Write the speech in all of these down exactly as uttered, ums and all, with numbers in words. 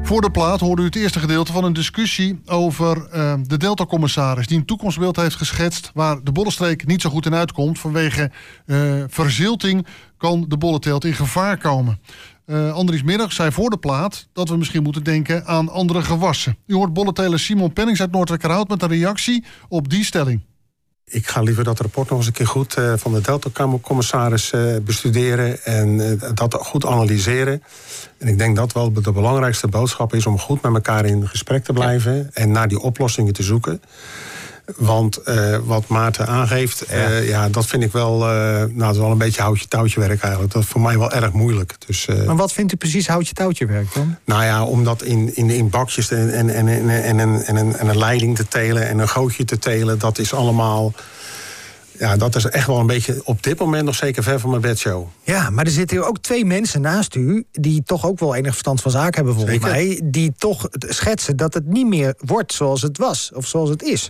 Voor de plaat hoorde u het eerste gedeelte van een discussie over uh, de Delta-commissaris die een toekomstbeeld heeft geschetst waar de Bollenstreek niet zo goed in uitkomt. Vanwege uh, verzilting kan de bollenteelt in gevaar komen. Uh, Andries Middag zei voor de plaat dat we misschien moeten denken aan andere gewassen. U hoort bollenteler Simon Pennings uit Noordwijkerhout met een reactie op die stelling. Ik ga liever dat rapport nog eens een keer goed uh, van de Delta-commissaris uh, bestuderen en uh, dat goed analyseren. En ik denk dat wel de belangrijkste boodschap is om goed met elkaar in gesprek te blijven ja. en naar die oplossingen te zoeken. Want uh, wat Maarten aangeeft, uh, ja. ja, dat vind ik wel, uh, nou, dat is wel een beetje houtje-touwtje werk eigenlijk. Dat is voor mij wel erg moeilijk. Dus, uh, maar wat vindt u precies houtje-touwtje werk dan? Nou ja, om dat in, in, in bakjes en, en, en, en, en, en, en, een, en een leiding te telen en een gootje te telen, dat is allemaal, ja, dat is echt wel een beetje op dit moment nog zeker ver van mijn bedshow. Ja, maar er zitten hier ook twee mensen naast u die toch ook wel enig verstand van zaken hebben volgens zeker. mij, die toch schetsen dat het niet meer wordt zoals het was of zoals het is.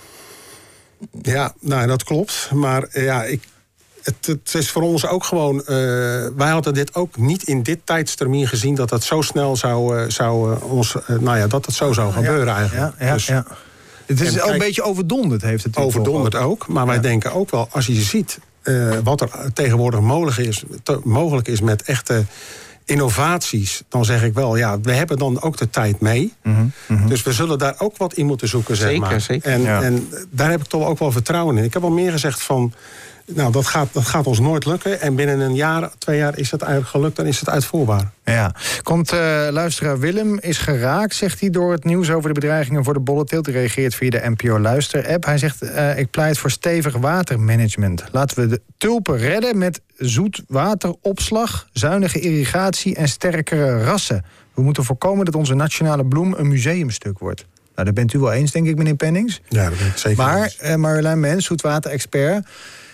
Ja, nou, dat klopt. Maar uh, ja, ik, het, het is voor ons ook gewoon, Uh, wij hadden dit ook niet in dit tijdstermijn gezien dat het zo snel zou, uh, zou uh, ons, uh, nou ja, dat het zo zou gebeuren ja, eigenlijk. Ja, ja, dus, ja. Het is ook een beetje overdonderd, heeft het. Overdonderd ook. ook, maar wij ja. denken ook wel, als je ziet uh, wat er tegenwoordig mogelijk is, te, mogelijk is met echte innovaties, dan zeg ik wel, ja, we hebben dan ook de tijd mee. Mm-hmm, mm-hmm. Dus we zullen daar ook wat in moeten zoeken, zeg zeker, maar. Zeker, en, ja. en daar heb ik toch ook wel vertrouwen in. Ik heb al meer gezegd van, nou, dat gaat, dat gaat ons nooit lukken. En binnen een jaar, twee jaar is het eigenlijk gelukt, dan is het uitvoerbaar. Ja. Komt uh, luisteraar Willem is geraakt, zegt hij, door het nieuws over de bedreigingen voor de bollenteelt. Hij reageert via de N P O Luister-app. Hij zegt, uh, ik pleit voor stevig watermanagement. Laten we de tulpen redden met zoetwateropslag, zuinige irrigatie en sterkere rassen. We moeten voorkomen dat onze nationale bloem een museumstuk wordt. Nou, daar bent u wel eens, denk ik, meneer Pennings. Ja, dat ben ik zeker. Maar uh, Marjolein Mens, zoetwater-expert,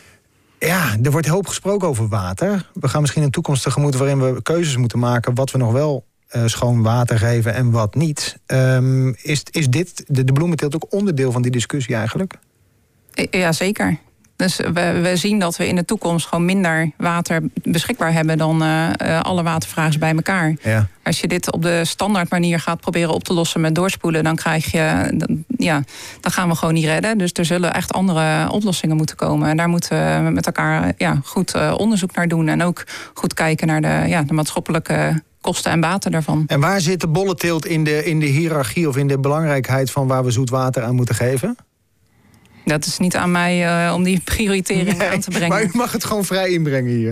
ja, er wordt hoop gesproken over water. We gaan misschien een toekomst tegemoet waarin we keuzes moeten maken wat we nog wel uh, schoon water geven en wat niet. Um, is, is dit, de, de bloementeelt, ook onderdeel van die discussie eigenlijk? Ja, zeker. Dus we, we zien dat we in de toekomst gewoon minder water beschikbaar hebben dan uh, uh, alle watervragers bij elkaar. Ja. Als je dit op de standaard manier gaat proberen op te lossen met doorspoelen, dan krijg je, dan, ja, dan gaan we gewoon niet redden. Dus er zullen echt andere oplossingen moeten komen. En daar moeten we met elkaar ja, goed uh, onderzoek naar doen en ook goed kijken naar de, ja, de maatschappelijke kosten en baten daarvan. En waar zit de bollenteelt in de, in de hiërarchie of in de belangrijkheid van waar we zoet water aan moeten geven? Dat is niet aan mij uh, om die prioritering nee, aan te brengen. Maar u mag het gewoon vrij inbrengen hier.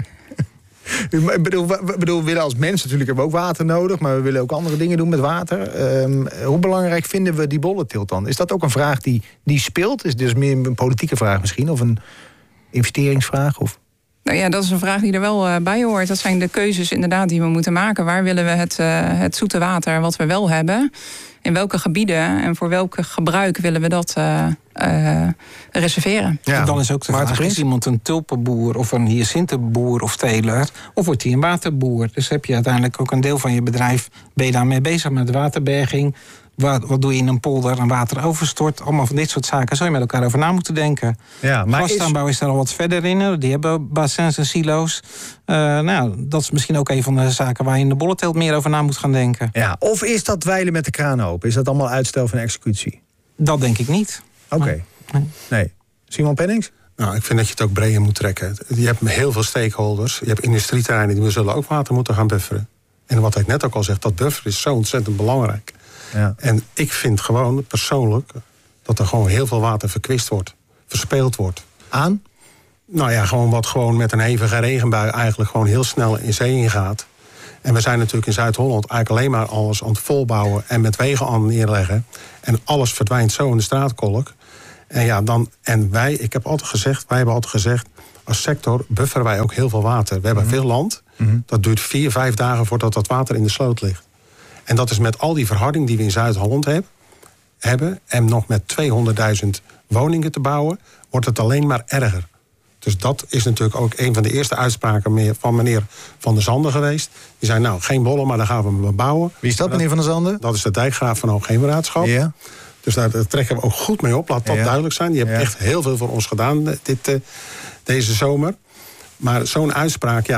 Ik bedoel, we, bedoel, we willen als mens natuurlijk hebben we ook water nodig, maar we willen ook andere dingen doen met water. Um, hoe belangrijk vinden we die bollenteelt dan? Is dat ook een vraag die, die speelt? Is dus meer een politieke vraag misschien? Of een investeringsvraag? Of? Nou ja, dat is een vraag die er wel uh, bij hoort. Dat zijn de keuzes inderdaad die we moeten maken. Waar willen we het, uh, het zoete water wat we wel hebben? In welke gebieden en voor welk gebruik willen we dat uh, uh, reserveren? Ja. Dan is ook de vraag, is iemand een tulpenboer of een hyacintenboer of teler? Of wordt hij een waterboer? Dus heb je uiteindelijk ook een deel van je bedrijf, ben je daarmee bezig met waterberging? Wat, wat doe je in een polder en water overstort? Allemaal van dit soort zaken zou je met elkaar over na moeten denken. Ja, maar Gasaanbouw is... is daar al wat verder in. Die hebben bassins en silo's. Uh, nou, dat is misschien ook een van de zaken waar je in de bollenteelt meer over na moet gaan denken. Ja, of is dat dweilen met de kraan open? Is dat allemaal uitstel van executie? Dat denk ik niet. Oké. Okay. Nee. nee. Simon Pennings? Nou, ik vind dat je het ook breder moet trekken. Je hebt heel veel stakeholders. Je hebt industrieterreinen die we zullen ook water moeten gaan bufferen. En wat ik net ook al zeg, dat bufferen is zo ontzettend belangrijk. Ja. En ik vind gewoon persoonlijk dat er gewoon heel veel water verkwist wordt. Verspeeld wordt. Aan? Nou ja, gewoon wat gewoon met een hevige regenbui eigenlijk gewoon heel snel in zee ingaat. En we zijn natuurlijk in Zuid-Holland eigenlijk alleen maar alles aan het volbouwen en met wegen aan neerleggen. En alles verdwijnt zo in de straatkolk. En ja, dan, en wij, ik heb altijd gezegd, wij hebben altijd gezegd, als sector bufferen wij ook heel veel water. We hebben mm-hmm. veel land. Mm-hmm. Dat duurt vier, vijf dagen voordat dat water in de sloot ligt. En dat is met al die verharding die we in Zuid-Holland heb, hebben, en nog met tweehonderdduizend woningen te bouwen, wordt het alleen maar erger. Dus dat is natuurlijk ook een van de eerste uitspraken van meneer Van der Zanden geweest. Die zei, nou, geen bollen, maar dan gaan we hem bouwen. Wie is dat, meneer Van der Zanden? Dat is de dijkgraaf van Hoogheemraadschap. Ja. Dus daar trekken we ook goed mee op, laat dat ja. duidelijk zijn. Die hebben ja. echt heel veel voor ons gedaan dit, uh, deze zomer. Maar zo'n uitspraak, ja,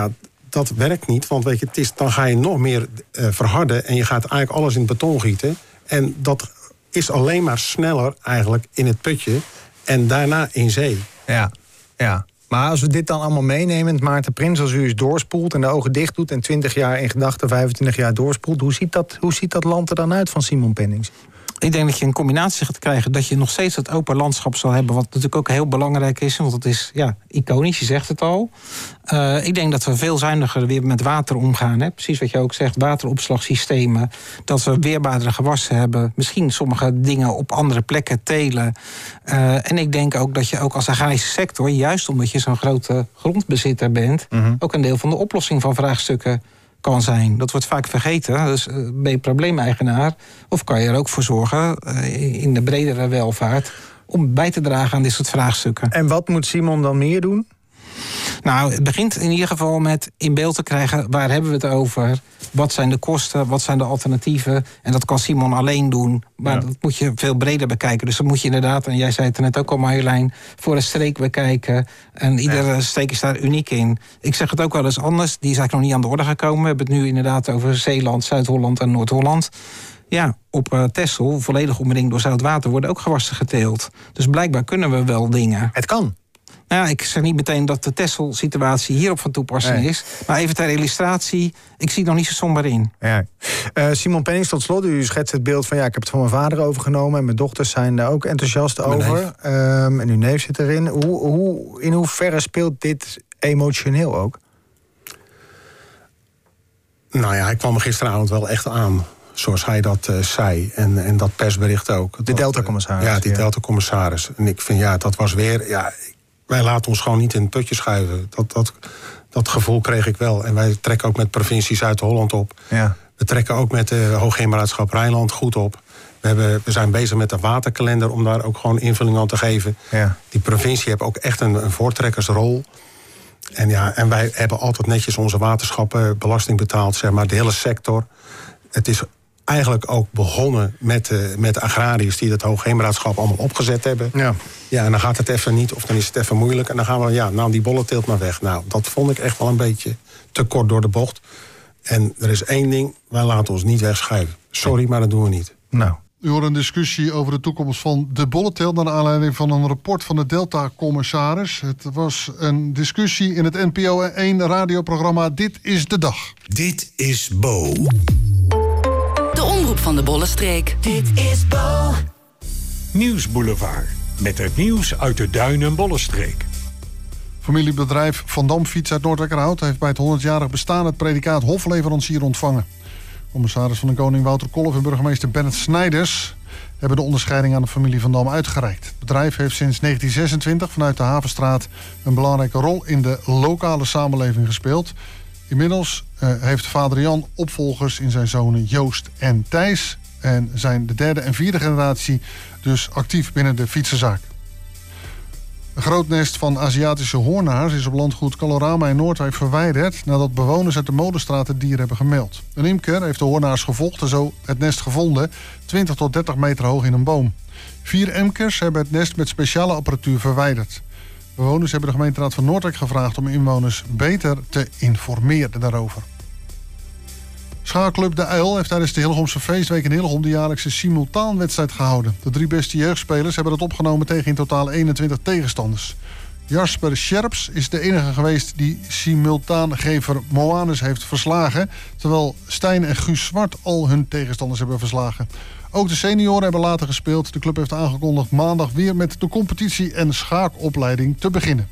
dat werkt niet. Want weet je, het is, dan ga je nog meer uh, verharden en je gaat eigenlijk alles in het beton gieten. En dat is alleen maar sneller eigenlijk in het putje en daarna in zee. Ja, ja. Maar als we dit dan allemaal meenemen, Maarten Prins, als u eens doorspoelt en de ogen dicht doet en twintig jaar in gedachten, vijfentwintig jaar doorspoelt, hoe ziet dat, hoe ziet dat land er dan uit van Simon Pennings? Ik denk dat je een combinatie gaat krijgen dat je nog steeds het open landschap zal hebben, wat natuurlijk ook heel belangrijk is, want het is ja, iconisch, je zegt het al. Uh, ik denk dat we veel zuiniger weer met water omgaan. Hè? Precies wat je ook zegt, wateropslagsystemen. Dat we weerbaardere gewassen hebben. Misschien sommige dingen op andere plekken telen. Uh, en ik denk ook dat je ook als agrarische sector, juist omdat je zo'n grote grondbezitter bent, mm-hmm. ook een deel van de oplossing van vraagstukken kan zijn. Dat wordt vaak vergeten. Dus uh, ben je probleemeigenaar, of kan je er ook voor zorgen uh, in de bredere welvaart om bij te dragen aan dit soort vraagstukken. En wat moet Simon dan meer doen? Nou, het begint in ieder geval met in beeld te krijgen, waar hebben we het over? Wat zijn de kosten? Wat zijn de alternatieven? En dat kan Simon alleen doen. Maar ja. dat moet je veel breder bekijken. Dus dan moet je inderdaad, en jij zei het net ook al, Marjolein, voor een streek bekijken. En iedere ja. streek is daar uniek in. Ik zeg het ook wel eens anders. Die is eigenlijk nog niet aan de orde gekomen. We hebben het nu inderdaad over Zeeland, Zuid-Holland en Noord-Holland. Ja, op uh, Texel, volledig omringd door zout water, worden ook gewassen geteeld. Dus blijkbaar kunnen we wel dingen. Het kan. Nou ja, ik zeg niet meteen dat de Texel-situatie hierop van toepassing nee. is. Maar even ter illustratie, ik zie het nog niet zo somber in. Ja. Uh, Simon Pennings, tot slot, u schetst het beeld van, ja, ik heb het van mijn vader overgenomen en mijn dochters zijn daar ook enthousiast over. Um, en uw neef zit erin. Hoe, hoe, in hoeverre speelt dit emotioneel ook? Nou ja, ik kwam er gisteravond wel echt aan, zoals hij dat uh, zei. En, en dat persbericht ook. De Delta-commissaris. Uh, ja, die ja. Delta-commissaris. En ik vind, ja, dat was weer, ja, wij laten ons gewoon niet in het putje schuiven. Dat, dat, dat gevoel kreeg ik wel. En wij trekken ook met provincie Zuid-Holland op. Ja. We trekken ook met de Hoogheemraadschap Rijnland goed op. We, hebben, we zijn bezig met de waterkalender om daar ook gewoon invulling aan te geven. Ja. Die provincie heeft ook echt een, een voortrekkersrol. En, ja, en wij hebben altijd netjes onze waterschappen belasting betaald, zeg maar, de hele sector. Het is eigenlijk ook begonnen met, uh, met de agrariërs die het Hoogheemraadschap allemaal opgezet hebben. Ja. Ja, en dan gaat het even niet, of dan is het even moeilijk. En dan gaan we, ja, nou, die bollenteelt maar weg. Nou, dat vond ik echt wel een beetje te kort door de bocht. En er is één ding, wij laten ons niet wegschuiven. Sorry, maar dat doen we niet. Nou. U hoort een discussie over de toekomst van de bollenteelt naar aanleiding van een rapport van de Delta-commissaris. Het was een discussie in het N P O één radioprogramma Dit is de Dag. Dit is Bo. De omroep van de Bollenstreek. Dit is Bo. Nieuwsboulevard. Met het nieuws uit de Duin- en Bollenstreek. Familiebedrijf Van Dam Fiets uit Noordwijkerhout heeft bij het honderdjarig bestaan het predicaat hofleverancier ontvangen. Commissaris van de Koning Wouter Kolff en burgemeester Bennett Snijders hebben de onderscheiding aan de familie Van Dam uitgereikt. Het bedrijf heeft sinds negentien zesentwintig vanuit de Havenstraat een belangrijke rol in de lokale samenleving gespeeld. Inmiddels uh, heeft vader Jan opvolgers in zijn zonen Joost en Thijs en zijn de derde en vierde generatie dus actief binnen de fietsenzaak. Een groot nest van Aziatische hoornaars is op landgoed Colorama in Noordwijk verwijderd nadat bewoners uit de Molenstraat het dier hebben gemeld. Een imker heeft de hoornaars gevolgd en zo het nest gevonden, twintig tot dertig meter hoog in een boom. Vier imkers hebben het nest met speciale apparatuur verwijderd. Bewoners hebben de gemeenteraad van Noordwijk gevraagd om inwoners beter te informeren daarover. Schaakclub De Uil heeft tijdens de Hillegomse feestweek in Hillegom de jaarlijkse simultaanwedstrijd gehouden. De drie beste jeugdspelers hebben het opgenomen tegen in totaal eenentwintig tegenstanders. Jasper Scherps is de enige geweest die simultaangever Moanus heeft verslagen, terwijl Stijn en Guus Zwart al hun tegenstanders hebben verslagen. Ook de senioren hebben later gespeeld. De club heeft aangekondigd maandag weer met de competitie en schaakopleiding te beginnen.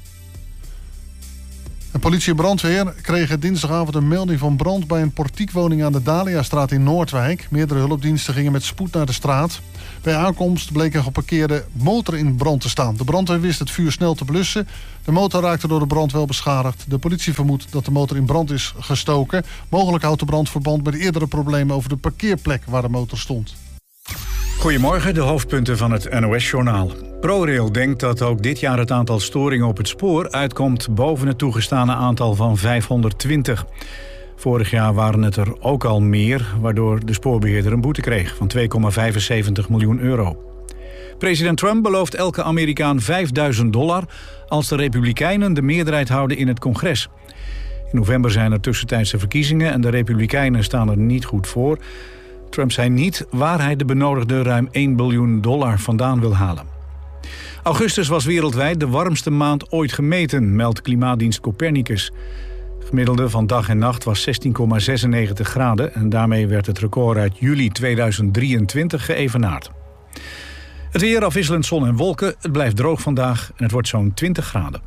En politie en brandweer kregen dinsdagavond een melding van brand bij een portiekwoning aan de Daliastraat in Noordwijk. Meerdere hulpdiensten gingen met spoed naar de straat. Bij aankomst bleek een geparkeerde motor in brand te staan. De brandweer wist het vuur snel te blussen. De motor raakte door de brand wel beschadigd. De politie vermoedt dat de motor in brand is gestoken. Mogelijk houdt de brand verband met eerdere problemen over de parkeerplek waar de motor stond. Goedemorgen, de hoofdpunten van het N O S-journaal. ProRail denkt dat ook dit jaar het aantal storingen op het spoor uitkomt boven het toegestane aantal van vijfhonderdtwintig. Vorig jaar waren het er ook al meer, waardoor de spoorbeheerder een boete kreeg van twee komma vijfenzeventig miljoen euro. President Trump belooft elke Amerikaan vijfduizend dollar als de Republikeinen de meerderheid houden in het congres. In november zijn er tussentijdse verkiezingen en de Republikeinen staan er niet goed voor. Trump zei niet waar hij de benodigde ruim één biljoen dollar vandaan wil halen. Augustus was wereldwijd de warmste maand ooit gemeten, meldt klimaatdienst Copernicus. Het gemiddelde van dag en nacht was zestien komma zesennegentig graden... en daarmee werd het record uit juli tweeduizend drieëntwintig geëvenaard. Het weer afwisselend zon en wolken, het blijft droog vandaag en het wordt zo'n twintig graden.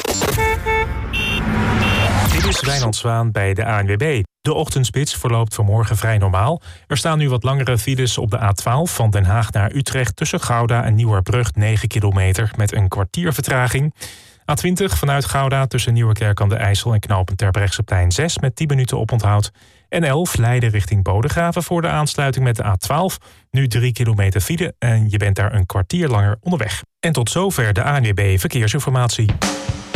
Dit is Wijnand Zwaan bij de A N W B. De ochtendspits verloopt vanmorgen vrij normaal. Er staan nu wat langere files op de A twaalf van Den Haag naar Utrecht... tussen Gouda en Nieuwerbrug, negen kilometer met een kwartier vertraging. A twintig vanuit Gouda tussen Nieuwerkerk aan de IJssel en knooppunt Terbrechtseplein zes... met tien minuten oponthoud. En elf Leiden richting Bodegraven voor de aansluiting met de A twaalf. Nu drie kilometer file en je bent daar een kwartier langer onderweg. En tot zover de A N W B Verkeersinformatie.